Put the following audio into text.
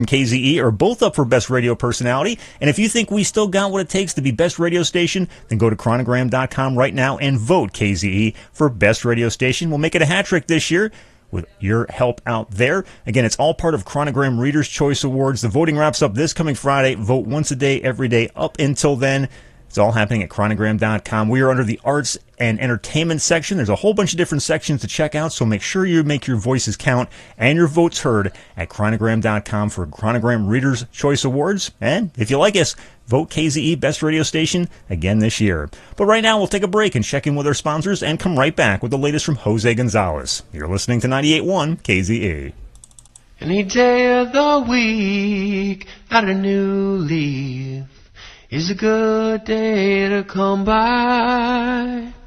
KZE are both up for Best Radio Personality. And if you think we still got what it takes to be Best Radio Station, then go to chronogram.com right now and vote KZE for Best Radio Station. We'll make it a hat trick this year with your help out there. Again, it's all part of Chronogram Reader's Choice Awards. The voting wraps up this coming Friday. Vote once a day, every day up until then. It's all happening at chronogram.com. We are under the arts and entertainment section. There's a whole bunch of different sections to check out, so make sure you make your voices count and your votes heard at chronogram.com for Chronogram Reader's Choice Awards. And if you like us, vote KZE Best Radio Station again this year. But right now, we'll take a break and check in with our sponsors and come right back with the latest from Jose Gonzalez. You're listening to 98.1 KZE. Any day of the week, got a new leaf. Is a good day to come by.